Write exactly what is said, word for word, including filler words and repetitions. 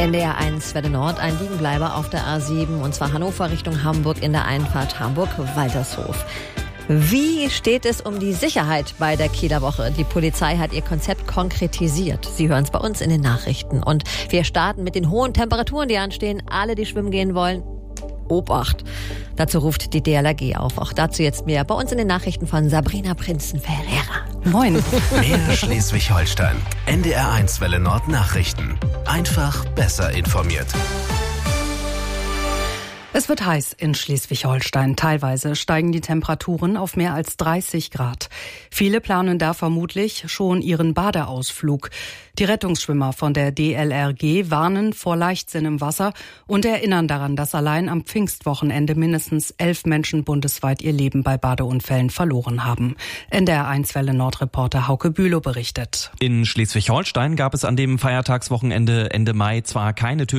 N D R eins Welle Nord, ein Liegenbleiber auf der A sieben, und zwar Hannover Richtung Hamburg in der Einfahrt Hamburg-Waltershof. Wie steht es um die Sicherheit bei der Kieler Woche? Die Polizei hat ihr Konzept konkretisiert. Sie hören es bei uns in den Nachrichten. Und wir starten mit den hohen Temperaturen, die anstehen. Alle, die schwimmen gehen wollen, Obacht. Dazu ruft die D L R G auf. Auch dazu jetzt mehr bei uns in den Nachrichten von Sabrina Prinzen-Ferreira. Moin. Mehr Schleswig-Holstein. N D R eins Welle Nord Nachrichten. Einfach besser informiert. Es wird heiß in Schleswig-Holstein. Teilweise steigen die Temperaturen auf mehr als dreißig Grad. Viele planen da vermutlich schon ihren Badeausflug. Die Rettungsschwimmer von der D L R G warnen vor Leichtsinn im Wasser und erinnern daran, dass allein am Pfingstwochenende mindestens elf Menschen bundesweit ihr Leben bei Badeunfällen verloren haben. N D R eins Welle Nord-Reporter Hauke Bülow berichtet. In Schleswig-Holstein gab es an dem Feiertagswochenende Ende Mai zwar keine Tötungen,